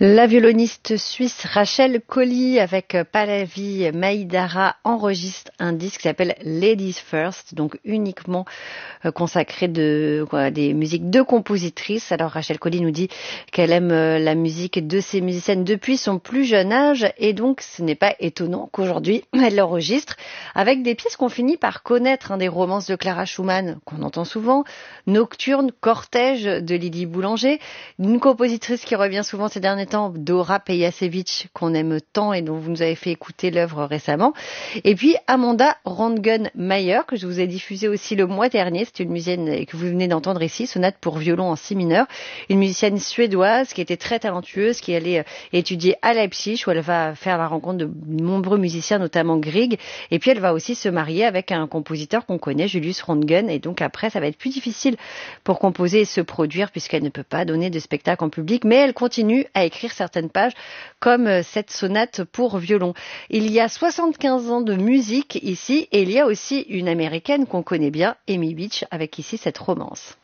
La violoniste suisse Rachel Colly avec Pallavi Mahidara enregistre un disque qui s'appelle Ladies First, donc uniquement consacré des musiques de compositrices. Alors Rachel Colly nous dit qu'elle aime la musique de ces musiciennes depuis son plus jeune âge et donc ce n'est pas étonnant qu'aujourd'hui elle l'enregistre avec des pièces qu'on finit par connaître, des romances de Clara Schumann qu'on entend souvent, Nocturne, Cortège de Lydie Boulanger, une compositrice qui revient souvent ces derniers temps, Dora Pejacevic, qu'on aime tant et dont vous nous avez fait écouter l'œuvre récemment. Et puis Amanda Röntgen-Mayer, que je vous ai diffusé aussi le mois dernier. C'est une musicienne que vous venez d'entendre ici, sonate pour violon en si mineur. Une musicienne suédoise qui était très talentueuse, qui allait étudier à Leipzig, où elle va faire la rencontre de nombreux musiciens, notamment Grieg. Et puis elle va aussi se marier avec un compositeur qu'on connaît, Julius Röntgen. Et donc après, ça va être plus difficile pour composer et se produire, puisqu'elle ne peut pas donner de spectacle en public. Mais elle continue à écrire certaines pages comme cette sonate pour violon. Il y a 75 ans de musique ici et il y a aussi une américaine qu'on connaît bien, Amy Beach, avec ici cette romance.